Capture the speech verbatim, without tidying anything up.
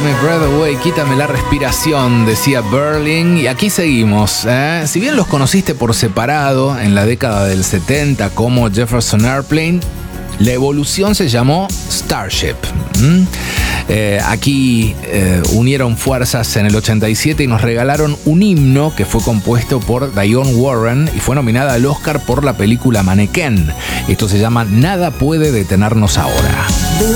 my breath away, quítame la respiración, decía Berlin. Y aquí seguimos, ¿eh? Si bien los conociste por separado en la década del setenta como Jefferson Airplane, la evolución se llamó Starship. ¿Mm? Eh, aquí eh, unieron fuerzas en el ochenta y siete y nos regalaron un himno que fue compuesto por Dionne Warren y fue nominada al Oscar por la película Mannequin. Esto se llama Nada puede detenernos ahora.